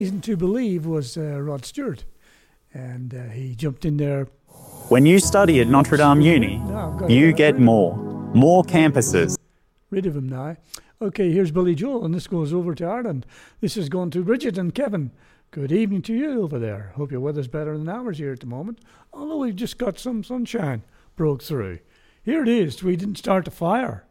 Reason to believe was Rod Stewart, and he jumped in there. When you study at Notre Dame Uni, you get more campuses. Rid of him now. Okay, here's Billy Joel, and this goes over to Ireland. This is going to Bridget and Kevin. Good evening to you over there. Hope your weather's better than ours here at the moment, although we've just got some sunshine broke through. Here it is. We didn't start the fire.